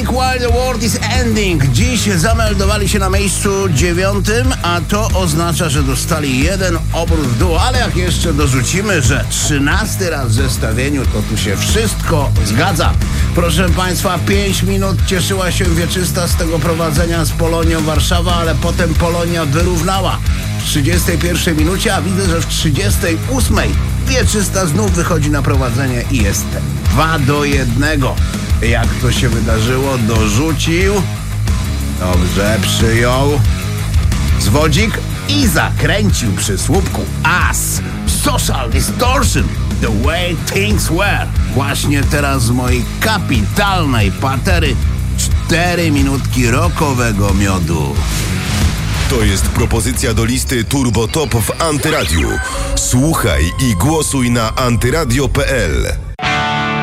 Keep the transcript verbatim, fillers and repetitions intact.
Music While the World is Ending. Dziś zameldowali się na miejscu dziewiątym, a to oznacza, że dostali jeden obrót w dół, ale jak jeszcze dorzucimy, że trzynasty raz w zestawieniu, to tu się wszystko zgadza. Proszę Państwa, pięć minut cieszyła się Wieczysta z tego prowadzenia z Polonią Warszawa, ale potem Polonia wyrównała w trzydziestej pierwszej minucie, a widzę, że w trzydziestej ósmej Wieczysta znów wychodzi na prowadzenie i jest dwa do jednego. Jak to się wydarzyło? Dorzucił. Dobrze, przyjął. Zwodzik i zakręcił przy słupku. As. Social Distortion. The way things were. Właśnie teraz z mojej kapitalnej patery cztery minutki rockowego miodu. To jest propozycja do listy Turbo Top w Antyradiu. Słuchaj i głosuj na antyradio kropka p l.